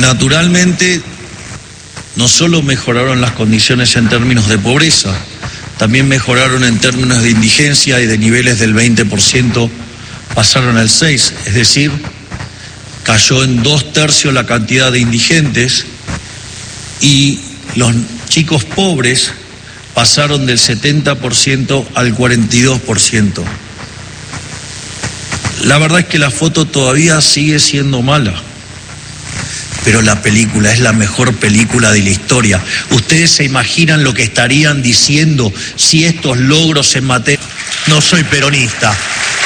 Naturalmente, no solo mejoraron las condiciones en términos de pobreza, también mejoraron en términos de indigencia y de niveles del 20% pasaron al 6%, es decir, cayó en 2/3 la cantidad de indigentes y los chicos pobres pasaron del 70% al 42%. La verdad es que la foto todavía sigue siendo mala, pero la película es la mejor película de la historia. ¿Ustedes se imaginan lo que estarían diciendo si estos logros en materia? No soy peronista,